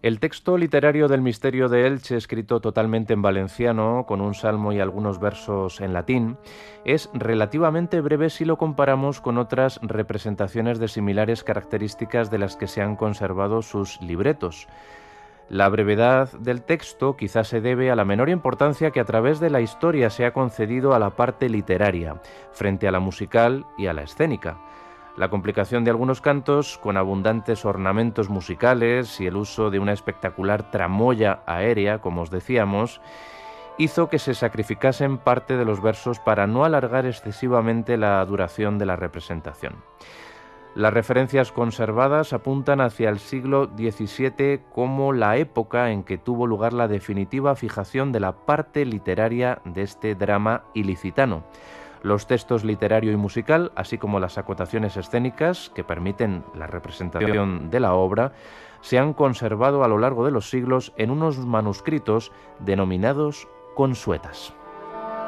El texto literario del Misterio de Elche, escrito totalmente en valenciano, con un salmo y algunos versos en latín, es relativamente breve si lo comparamos con otras representaciones de similares características de las que se han conservado sus libretos. La brevedad del texto quizás se debe a la menor importancia que a través de la historia se ha concedido a la parte literaria, frente a la musical y a la escénica. La complicación de algunos cantos, con abundantes ornamentos musicales y el uso de una espectacular tramoya aérea, como os decíamos, hizo que se sacrificasen parte de los versos para no alargar excesivamente la duración de la representación. Las referencias conservadas apuntan hacia el siglo XVII como la época en que tuvo lugar la definitiva fijación de la parte literaria de este drama ilicitano. Los textos literario y musical, así como las acotaciones escénicas que permiten la representación de la obra, se han conservado a lo largo de los siglos en unos manuscritos denominados consuetas.